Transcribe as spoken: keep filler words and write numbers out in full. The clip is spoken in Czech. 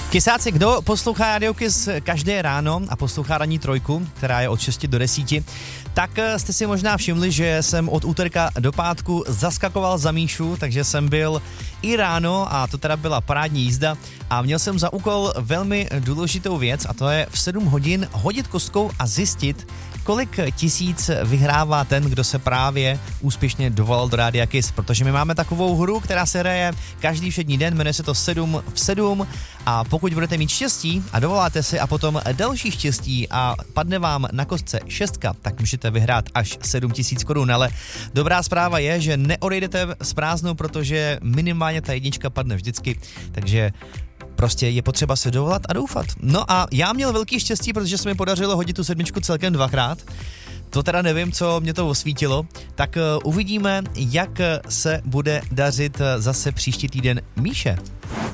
Kysáci, kdo poslouchá Radio Kiss každé ráno a poslouchá ranní trojku, která je od šesti do desíti, tak jste si možná všimli, že jsem od úterka do pátku zaskakoval za Míšu, takže jsem byl i ráno a to teda byla parádní jízda a měl jsem za úkol velmi důležitou věc a to je v sedm hodin hodit kostkou a zjistit, kolik tisíc vyhrává ten, kdo se právě úspěšně dovolal do Rádia Kiss, protože my máme takovou hru, která se hraje každý všední den, jmenuje se to sedm v sedm a pokud budete mít štěstí a dovoláte si a potom další štěstí a padne vám na kostce šestka, tak můžete vyhrát až sedm tisíc korun, ale dobrá zpráva je, že neodejdete s prázdnou, protože minimálně ta jednička padne vždycky, takže prostě je potřeba se dovolat a doufat. No a já měl velký štěstí, protože se mi podařilo hodit tu sedmičku celkem dvakrát. To teda nevím, co mě to osvítilo. Tak uh, uvidíme, jak se bude dařit zase příští týden Míše.